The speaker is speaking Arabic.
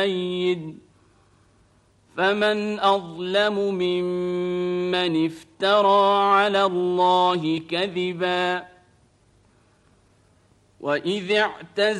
مؤيد فمن أظلم ممن افترى على الله كذبا وإذ